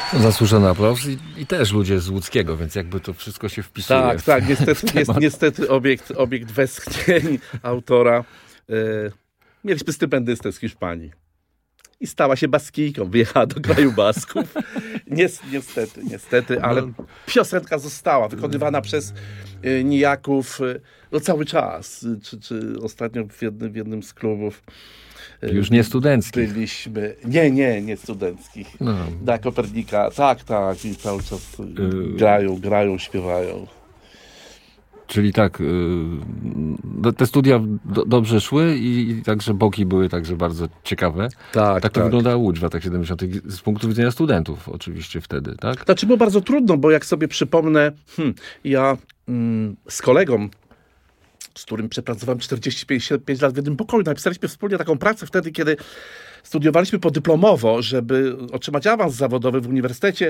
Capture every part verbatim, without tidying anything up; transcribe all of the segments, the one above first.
Zasłużony aplauz i, i też ludzie z Łódzkiego, więc jakby to wszystko się wpisuje. Tak, w, tak, niestety, jest, niestety obiekt, obiekt westchnień autora. E, mieliśmy stypendystę z Hiszpanii i stała się Baskijką, wyjechała do kraju Basków. Nies, niestety, niestety, ale piosenka została wykonywana przez e, nijaków e, no cały czas. Czy, czy ostatnio w jednym, w jednym z klubów Już nie studenckich. byliśmy. Nie, nie, nie studenckich. No. Da Kopernika, tak, tak. I cały czas Yy. grają, grają, śpiewają. Czyli tak, y, te studia do, dobrze szły i, i także boki były także bardzo ciekawe. Tak, Tak to tak. wyglądała Łódź w latach siedemdziesiątych z punktu widzenia studentów oczywiście wtedy, tak? Znaczy było bardzo trudno, bo jak sobie przypomnę, hmm, ja mm, z kolegą, z którym przepracowałem czterdzieści pięć lat w jednym pokoju, napisaliśmy wspólnie taką pracę wtedy, kiedy studiowaliśmy podyplomowo, żeby otrzymać awans zawodowy w uniwersytecie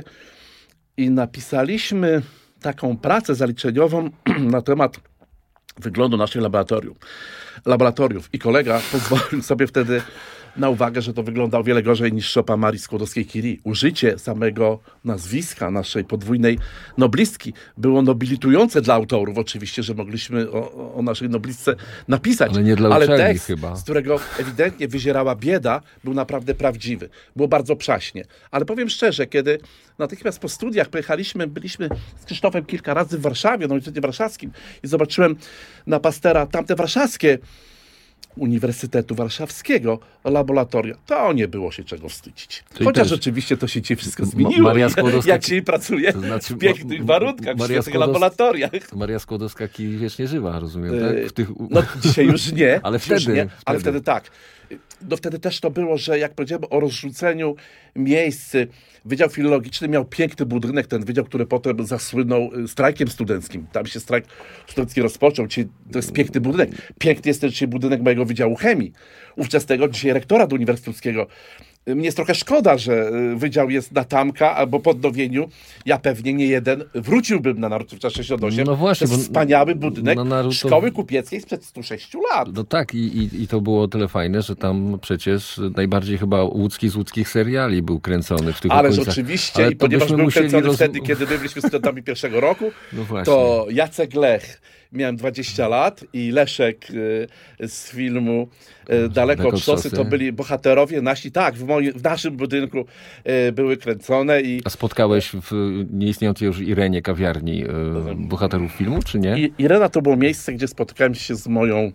i napisaliśmy taką pracę zaliczeniową na temat wyglądu naszych laboratoriów. laboratoriów. I kolega pozwolił sobie wtedy na uwagę, że to wygląda o wiele gorzej niż szopa Marii Skłodowskiej-Curie. Użycie samego nazwiska naszej podwójnej noblistki było nobilitujące dla autorów oczywiście, że mogliśmy o, o naszej noblistce napisać. Ale nie dla Ale uczelni tekst, chyba. z którego ewidentnie wyzierała bieda, był naprawdę prawdziwy. Było bardzo przaśnie. Ale powiem szczerze, kiedy natychmiast po studiach pojechaliśmy, byliśmy z Krzysztofem kilka razy w Warszawie, na Uniwersytecie Warszawskim i zobaczyłem na Pastera tamte warszawskie Uniwersytetu Warszawskiego laboratoria. To nie było się czego wstydzić. Czyli Chociaż też oczywiście to się dzisiaj wszystko Ma- zmieniło. Maria Skłodowska- Jak się pracuje to znaczy, w pięknych ma- warunkach, w Maria świetnych Skłodows- laboratoriach. Maria Skłodowska-Curie wiecznie żywa, rozumiem, Yy, tak? W tych... No dzisiaj już nie, Ale już wtedy, nie, ale wtedy. wtedy tak. No wtedy też to było, że jak powiedziałem o rozrzuceniu miejsc, Wydział Filologiczny miał piękny budynek, ten wydział, który potem zasłynął strajkiem studenckim. Tam się strajk studencki rozpoczął. Dzisiaj to jest piękny budynek. Piękny jest też dzisiaj budynek mojego Wydziału Chemii. Ówczesnego, dzisiaj rektora do Uniwersytetu Łódzkiego. Mnie jest trochę szkoda, że wydział jest na tamka albo po odnowieniu. Ja pewnie nie jeden wróciłbym na Narutowicza sześćdziesiąt osiem. No właśnie, to jest bo wspaniały budynek na Narutow- Szkoły Kupieckiej sprzed stu sześciu lat. No tak, i, i, i to było o tyle fajne, że tam przecież najbardziej chyba łódzki z łódzkich seriali był kręcony w tych Ależ okolicach. oczywiście, Ale i to ponieważ byśmy był musieli kręcony roz- wtedy, kiedy my byliśmy studentami pierwszego roku, No właśnie. to Jacek Lech, miałem dwadzieścia lat i Leszek y, z filmu y, Daleko od szosy, to byli bohaterowie nasi, tak, w, moim, w naszym budynku y, były kręcone. I A spotkałeś w nieistniejącej już Irenie kawiarni y, bohaterów filmu, czy nie? I, Irena to było miejsce, gdzie spotkałem się z moją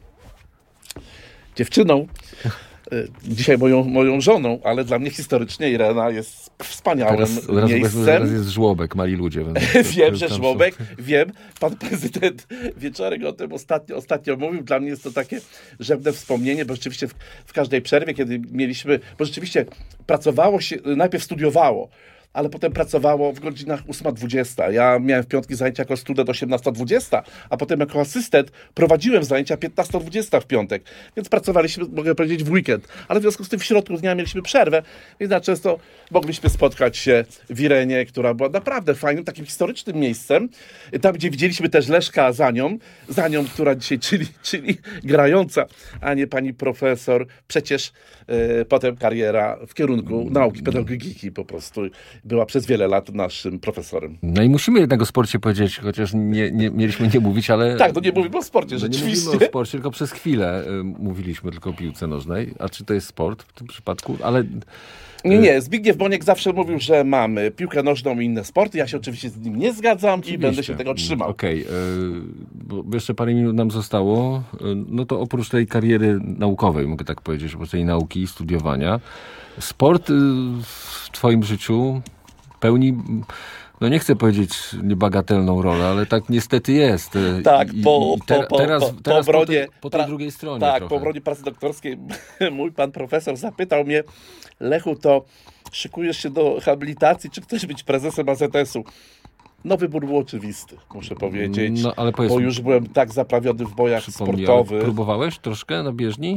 dziewczyną, y, dzisiaj moją, moją żoną, ale dla mnie historycznie Irena jest wspaniałym Teraz, teraz, miejscem. teraz jest żłobek, mali ludzie. Więc Wiem, że tam są- żłobek, wiem. Pan prezydent Wieczorek o tym ostatnio, ostatnio mówił. Dla mnie jest to takie rzewne wspomnienie, bo rzeczywiście w, w każdej przerwie, kiedy mieliśmy, bo rzeczywiście pracowało się, najpierw studiowało, ale potem pracowało w godzinach ósma dwudziesta. Ja miałem w piątki zajęcia jako student osiemnasta dwudziesta, a potem jako asystent prowadziłem zajęcia piętnasta dwudziesta w piątek. Więc pracowaliśmy, mogę powiedzieć, w weekend. Ale w związku z tym w środku dnia mieliśmy przerwę, więc na często mogliśmy spotkać się w Irenie, która była naprawdę fajnym, takim historycznym miejscem. Tam, gdzie widzieliśmy też Leszka za nią, za nią, która dzisiaj, czyli, czyli grająca, a nie pani profesor. Przecież e, potem kariera w kierunku nauki pedagogiki po prostu była przez wiele lat naszym profesorem. No i musimy jednak o sporcie powiedzieć, chociaż nie, nie mieliśmy nie mówić, ale... Tak, no nie mówimy o sporcie, no nie rzeczywiście. mówimy o sporcie, tylko przez chwilę y, mówiliśmy tylko o piłce nożnej. A czy to jest sport w tym przypadku? Ale... Nie, nie, Zbigniew Boniek zawsze mówił, że mamy piłkę nożną i inne sporty. Ja się oczywiście z nim nie zgadzam i będę się tego trzymał. Okej, okay. Bo jeszcze parę minut nam zostało. Y, no to oprócz tej kariery naukowej, mogę tak powiedzieć, oprócz tej nauki i studiowania, sport y, w twoim życiu pełni... No nie chcę powiedzieć niebagatelną rolę, ale tak niestety jest. Tak, I, po, i te, po, po, teraz, po, teraz po, po, obronie, tej, po tej pra, drugiej stronie Tak, trochę. po obronie pracy doktorskiej mój pan profesor zapytał mnie: Lechu, to szykujesz się do habilitacji, czy chcesz być prezesem A Z S u? No wybór był oczywisty, muszę powiedzieć, no, ale powiedz, bo już byłem tak zaprawiony w bojach przypomnij, sportowych. Próbowałeś troszkę na bieżni?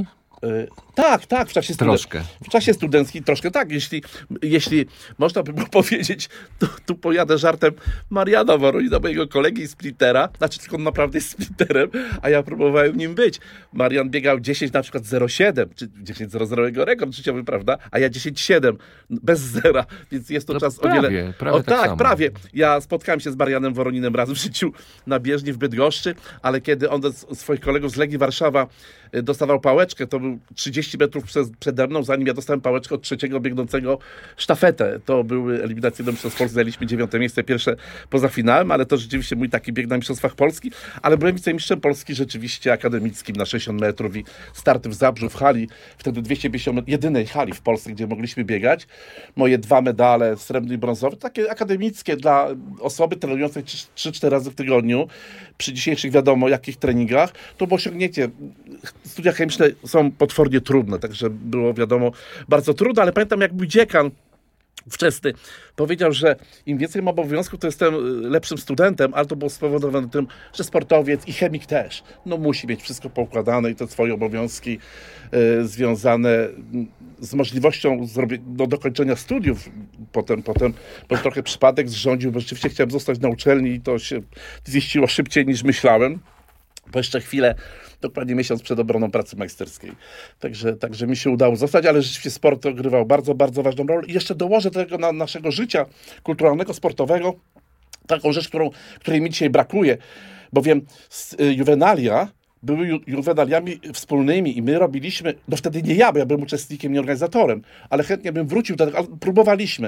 Y, tak, tak, w czasie, studen- Troszkę. w czasie studenckim troszkę tak. Jeśli, jeśli można by było powiedzieć, to tu pojadę żartem Mariana Woronina, mojego kolegi sprintera, znaczy tylko on naprawdę jest sprinterem, a ja próbowałem nim być. Marian biegał dziesięć na przykład zero siedem, czy dziesięć zero zero jego rekord życiowy, prawda? A ja dziesięć siedem, bez zera, więc jest to No czas prawie, o wiele... prawie o tak tak, samo. prawie. Ja spotkałem się z Marianem Woroninem raz w życiu na bieżni w Bydgoszczy, ale kiedy on do swoich kolegów z Legii Warszawa y, dostawał pałeczkę, to był trzydzieści metrów przez, przede mną, zanim ja dostałem pałeczkę od trzeciego biegnącego sztafetę. To były eliminacje do Mistrzostw Polski, zajęliśmy dziewiąte miejsce, pierwsze poza finałem, ale to rzeczywiście mój taki bieg na Mistrzostwach Polski, ale byłem wicemistrzem Polski rzeczywiście akademickim na sześćdziesiąt metrów i starty w Zabrzu, w hali, wtedy dwieście pięćdziesiąt metrów, jedynej hali w Polsce, gdzie mogliśmy biegać. Moje dwa medale, srebrny i brązowy, takie akademickie dla osoby trenującej trzy cztery razy w tygodniu, przy dzisiejszych wiadomo jakich treningach, to było osiągnięcie. Studia chemiczne są potwornie trudne, także było wiadomo bardzo trudne, ale pamiętam jak mój dziekan wczesny powiedział, że im więcej mam obowiązków, to jestem lepszym studentem, ale to było spowodowane tym, że sportowiec i chemik też, no musi mieć wszystko poukładane i te swoje obowiązki y, związane z możliwością zrobienia, no, dokończenia studiów. Potem, potem był trochę przypadek, zrządził, bo rzeczywiście chciałem zostać na uczelni i to się ziściło szybciej niż myślałem. Po jeszcze chwilę, dokładnie miesiąc przed obroną pracy magisterskiej. Także, także mi się udało zostać, ale rzeczywiście sport odgrywał bardzo, bardzo ważną rolę. I jeszcze dołożę do tego na naszego życia kulturalnego, sportowego taką rzecz, którą, której mi dzisiaj brakuje, bowiem juwenalia były ju, juwenaliami wspólnymi i my robiliśmy, no wtedy nie ja, bo ja byłem uczestnikiem, nie organizatorem, ale chętnie bym wrócił do tego, ale próbowaliśmy.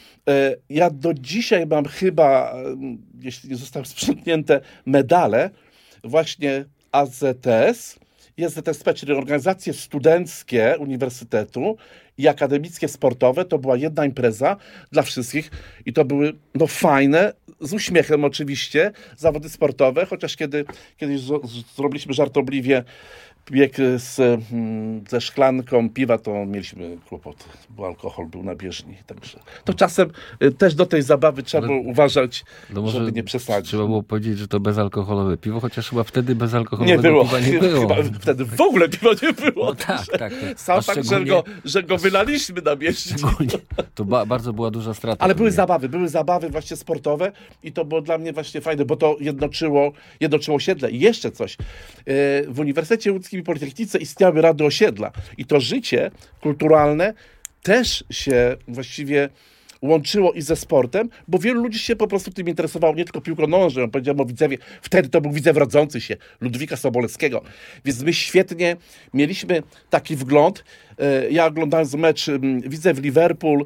Ja do dzisiaj mam chyba, jeśli nie zostały sprzątnięte, medale właśnie A Z T S i S Z T S P, czyli organizacje studenckie uniwersytetu i akademickie sportowe. To była jedna impreza dla wszystkich i to były no fajne, z uśmiechem oczywiście, zawody sportowe, chociaż kiedy kiedyś z, zrobiliśmy żartobliwie bieg z, ze szklanką piwa, to mieliśmy kłopoty, bo alkohol był na bieżni. Także to czasem też do tej zabawy trzeba było uważać, no może żeby nie przesadzić. Trzeba było powiedzieć, że to bezalkoholowe piwo, chociaż chyba wtedy bezalkoholowego nie było. piwa nie było. Chyba wtedy w ogóle piwa nie było. No tak, tak. Sam fakt, że go, że go wylaliśmy na bieżni. To ba- bardzo była duża strata. Ale były nie. zabawy, były zabawy właśnie sportowe i to było dla mnie właśnie fajne, bo to jednoczyło, jednoczyło osiedle. I jeszcze coś. W Uniwersytecie Łódzkim i Politechnice istniały rady osiedla. I to życie kulturalne też się właściwie łączyło i ze sportem, bo wielu ludzi się po prostu tym interesowało, nie tylko piłką nożną, ja powiedziałem o Widzewie, wtedy to był Widzew rodzący się, Ludwika Sobolewskiego, więc my świetnie mieliśmy taki wgląd. Ja oglądając mecz Widzew-Liverpool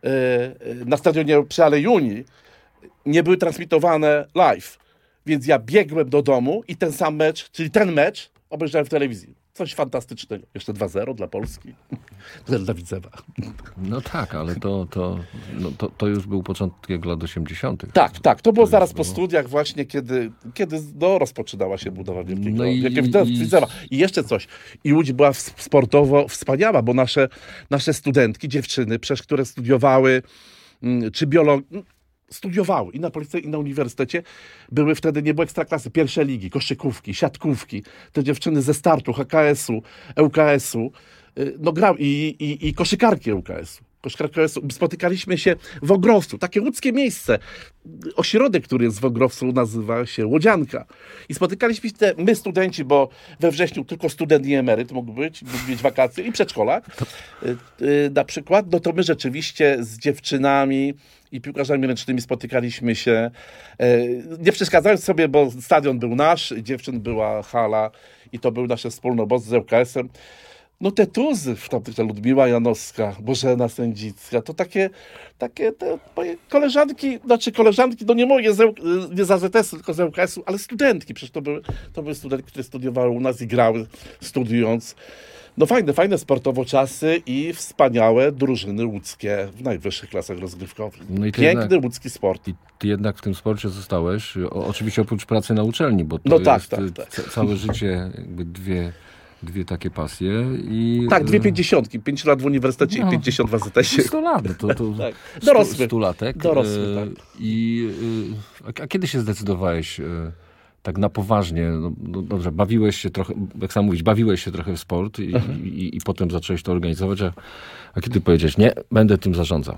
na stadionie przy Alei Unii, nie były transmitowane live, więc ja biegłem do domu i ten sam mecz, czyli ten mecz obejrzałem w telewizji. Coś fantastycznego. Jeszcze dwa zero dla Polski. Dla Widzewa. No tak, ale to, to, no to, to już był początek lat osiemdziesiątych. Tak, tak. To było To zaraz już po było. studiach właśnie, kiedy, kiedy no, rozpoczynała się budowa Wielkiego No i- Wielkiego i- Widzewa. I jeszcze coś. I Łódź była w- sportowo wspaniała, bo nasze, nasze studentki, dziewczyny, przecież które studiowały mm, czy biolog... studiowały i na policji, i na uniwersytecie. Były wtedy, nie było ekstraklasy, pierwsze ligi, koszykówki, siatkówki. Te dziewczyny ze startu H K S-u, E U K S-u, y, no grały i, i, i koszykarki E U K S-u. Koszykarki E U K S-u. Spotykaliśmy się w Ogrowcu, takie łódzkie miejsce. Ośrodek, który jest w Ogrowcu, nazywa się Łodzianka. I spotykaliśmy się, te, my studenci, bo we wrześniu tylko student i emeryt mógł być, mógł mieć wakacje i przedszkolak. Y, y, na przykład, no to my rzeczywiście z dziewczynami i piłkarzami ręcznymi spotykaliśmy się, e, nie przeszkadzając sobie, bo stadion był nasz, dziewczyn była hala i to był nasze wspólne obozy z E U K S-em. No te tuzy w tamtych, ta Ludmiła Janowska, Bożena Sędzicka, to takie, takie te moje koleżanki, znaczy koleżanki, no nie moje, z, E U- nie z A Z S-u, tylko z E U K S-u, ale studentki, przecież to były, to były studentki, które studiowały u nas i grały studiując. No fajne, fajne sportowo czasy i wspaniałe drużyny łódzkie w najwyższych klasach rozgrywkowych. No i to Piękny jednak- łódzki sport. I ty jednak w tym sporcie zostałeś, o, oczywiście oprócz pracy na uczelni, bo to No tak, jest tak, y, tak. ca- całe życie jakby dwie, dwie takie pasje. I, Tak, dwie y, pięćdziesiątki. Pięć lat w uniwersytecie No. i pięćdziesiąt w A Z S-ie. sto lat, no to, to Tak. stu- Dorosły. stulatek. Dorosły, y, tak. I, y, a, a kiedy się zdecydowałeś y, tak na poważnie, no, no dobrze, bawiłeś się trochę, jak sam mówisz, bawiłeś się trochę w sport i, i, i potem zacząłeś to organizować, a, a kiedy powiedziałeś, nie, będę tym zarządzał?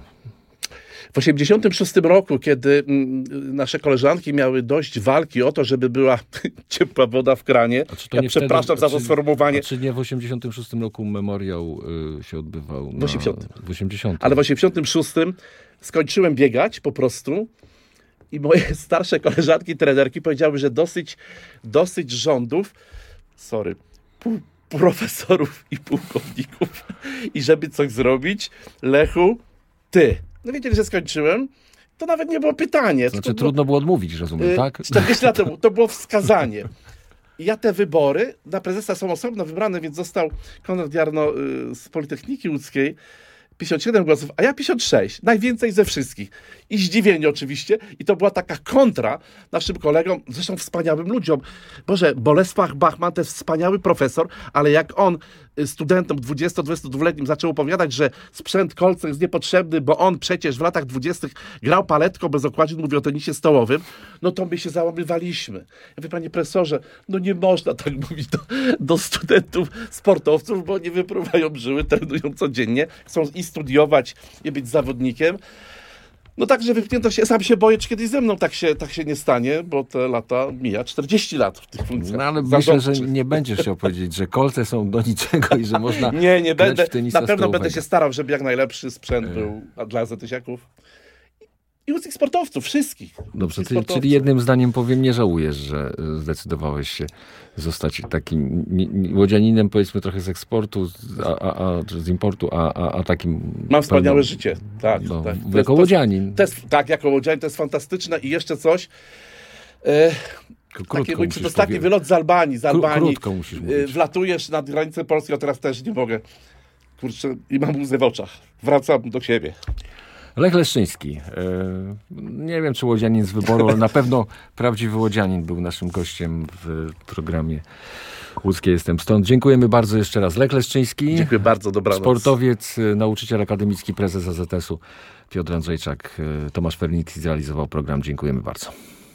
W osiemdziesiątym szóstym roku, kiedy mm, nasze koleżanki miały dość walki o to, żeby była ciepła woda w kranie, ja przepraszam wtedy, za to czy, sformułowanie. Czy nie w osiemdziesiątym szóstym roku memoriał y, się odbywał? W osiemdziesiątym. W osiemdziesiątym. Ale w osiemdziesiątym szóstym skończyłem biegać po prostu i moje starsze koleżanki, trenerki powiedziały, że dosyć, dosyć rządów, sorry, pół, profesorów i pułkowników i żeby coś zrobić, Lechu, ty. No wiedzieli, że skończyłem. To nawet nie było pytanie. Znaczy było, trudno było odmówić, rozumiem, yy, tak? czterdzieści lat temu. To było wskazanie. I ja te wybory na prezesa są osobno wybrane, więc został Konrad Jarno yy, z Politechniki Łódzkiej. pięćdziesiąt siedem głosów, a ja pięćdziesiąt sześć. Najwięcej ze wszystkich. I zdziwienie oczywiście. I to była taka kontra naszym kolegom, zresztą wspaniałym ludziom. Boże, Bolesław Bachman to jest wspaniały profesor, ale jak on studentom dwudziesto-dwudziestodwuletnim zaczął opowiadać, że sprzęt kolce jest niepotrzebny, bo on przecież w latach dwudziestych grał paletką bez okładzin, mówi o tenisie stołowym, no to my się załamywaliśmy. Ja mówię, panie profesorze, no nie można tak mówić do, do studentów, sportowców, bo nie wypływają żyły, trenują codziennie, chcą i studiować, i być zawodnikiem. No także wypchnięto się, sam się boję, czy kiedyś ze mną tak się, tak się nie stanie, bo te lata mija, czterdzieści lat w tych funkcjach. No ale myślę, że nie będziesz chciał powiedzieć, że kolce są do niczego i że można Nie, nie będę, w tenisa na pewno stołowego. będę się starał, żeby jak najlepszy sprzęt był dla zetysiaków i łódzkich sportowców, wszystkich. Dobrze, Łódzkich czyli, czyli jednym zdaniem powiem, nie żałujesz, że zdecydowałeś się zostać takim ni- ni- łodzianinem, powiedzmy trochę z eksportu, a, a, a, czy z importu, a, a, a takim... Mam wspaniałe pełną, życie, tak. No, tak. jako To łodzianin. To jest, tak, jako łodzianin to jest fantastyczne i jeszcze coś... E, Krótko taki mój musisz przedostatni powiedzieć. wylot z Albanii. Z Kró- Albanii krótko musisz mówić. e, wlatujesz nad granicę Polski, a teraz też nie mogę. Kurczę, i mam łzy w oczach. Wracam do siebie. Lech Leszczyński. E, nie wiem, czy łodzianin z wyboru, ale na pewno prawdziwy łodzianin był naszym gościem w programie Łódzkie Jestem Stąd. Dziękujemy bardzo jeszcze raz. Lech Leszczyński. Dziękuję bardzo, dobranoc. Sportowiec, nauczyciel akademicki, prezes A Z S u Piotr Andrzejczak. Tomasz Fernicki zrealizował program. Dziękujemy bardzo.